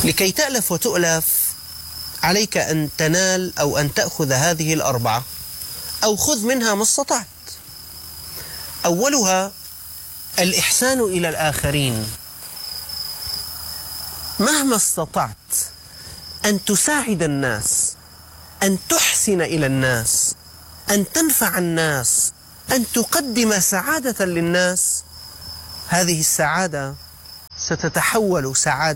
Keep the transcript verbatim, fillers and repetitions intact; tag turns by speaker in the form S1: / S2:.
S1: لكي تألف وتؤلف عليك أن تنال أو أن تأخذ هذه الأربعة، أو خذ منها ما استطعت. أولها الإحسان إلى الآخرين. مهما استطعت أن تساعد الناس، أن تحسن إلى الناس، أن تنفع الناس، أن تقدم سعادة للناس، هذه السعادة ستتحول سعادة